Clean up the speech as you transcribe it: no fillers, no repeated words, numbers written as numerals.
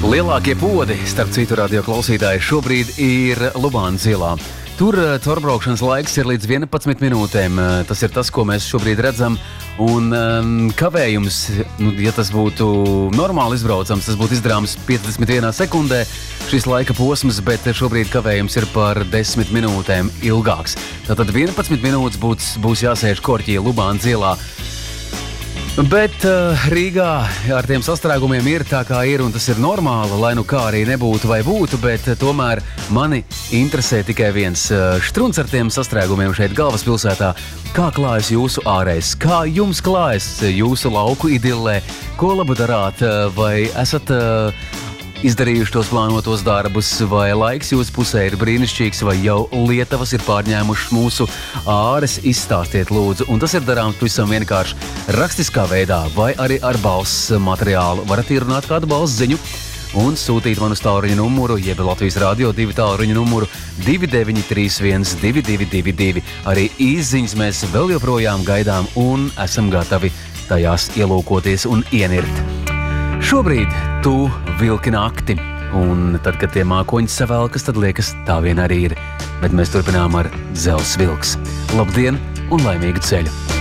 Lielākie podi, starp citu radio klausītāji, šobrīd ir Lubānas ielā. Tur caurbraukšanas laiks ir līdz 11 minūtēm. Tas ir tas, ko mēs šobrīd redzam. Un kavējums, ja tas būtu normāli izbraucams, tas būtu izdarāms 51 sekundē šis laika posms, bet šobrīd kavējums ir par 10 minūtēm ilgāks. Tātad 11 minūtes būs jāsēž korķī Lubānas ielā. Bet Rīgā ar tiem sastrēgumiem ir tā, kā ir, un tas ir normāli, lai nu kā arī nebūtu vai būtu, bet tomēr mani interesē tikai viens štruns ar tiem sastrēgumiem šeit galvaspilsētā. Kā klājas jūsu ārējs? Kā jums klājas jūsu lauku idillē? Ko labu darāt? Vai esat izdarījuši tos plānotos darbus, vai laiks jūsu pusē ir brīnišķīgs, vai jau lietavas ir pārņēmušas mūsu āres? Izstāstiet lūdzu, un tas ir darāms pavisam vienkārši rakstiskā veidā, vai arī ar balss materiālu. Varat ierunāt kādu balss ziņu un sūtīt man uz tālruņa numuru, jeb Latvijas Radio 2 tālruņa numuru 2931 2222. Arī īsziņas mēs vēl joprojām gaidām un esam gatavi tajās ielūkoties un ienirt. Šobrīd tu vilki nakti, un tad, kad tie mākoņi savelkas, tad liekas, tā vien arī ir. Bet mēs turpinām ar Dzelzs vilks. Labdien un laimīgu ceļu!